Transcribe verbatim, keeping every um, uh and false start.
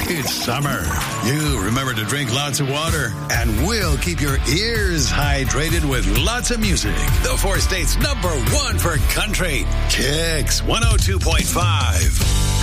It's summer. You remember to drink lots of water, and we'll keep your ears hydrated with lots of music. The four states number one for country. Kicks one oh two point five.